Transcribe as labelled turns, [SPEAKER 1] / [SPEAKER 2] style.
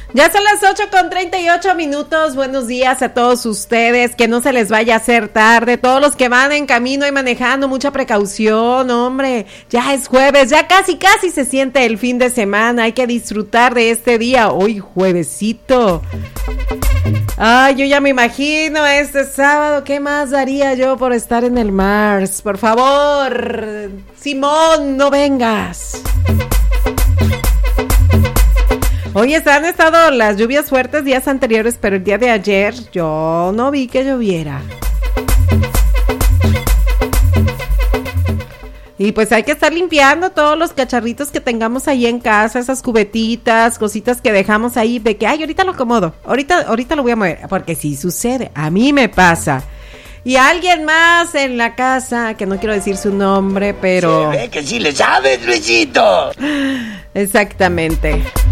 [SPEAKER 1] Ya son las 8:38. Buenos días a todos ustedes, que no se les vaya a hacer tarde, todos los que van en camino y manejando, mucha precaución, hombre, ya es jueves, ya casi se siente el fin de semana, hay que disfrutar de este día, hoy juevesito. Ay, yo ya me imagino este sábado, ¿qué más daría yo por estar en el Mars? Por favor, Simón, no vengas. Hoy han estado las lluvias fuertes días anteriores, pero el día de ayer yo no vi que lloviera. Y pues hay que estar limpiando todos los cacharritos que tengamos ahí en casa, esas cubetitas, cositas que dejamos ahí de que, ay, ahorita lo acomodo, ahorita lo voy a mover, porque sí sucede, a mí me pasa. Y alguien más en la casa, que no quiero decir su nombre, pero...
[SPEAKER 2] Se ve que sí le sabes, Luisito.
[SPEAKER 1] Exactamente.